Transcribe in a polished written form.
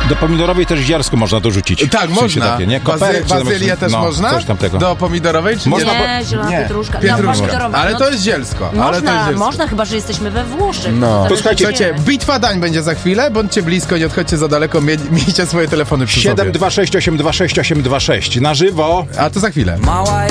Do pomidorowej też ziarsko można dorzucić. Tak, W sensie można. takie, nie? Koperek, czy tam- Bazylię też no, można? Coś tamtego. Do pomidorowej, czy Można, nie? Nie, zielona Nie. pietruszka. Pietruszka. pomidorowa. Ale No, to jest zielsko. Ale to jest można, zielsko. można, chyba że jesteśmy we Włoszech. No. To zależy, Posłuchajcie, gdzie. Słuchajcie, bitwa dań będzie za chwilę, bądźcie blisko, nie odchodźcie za daleko, miejcie swoje telefony przy sobie. 726 826 826 na żywo. A to za chwilę.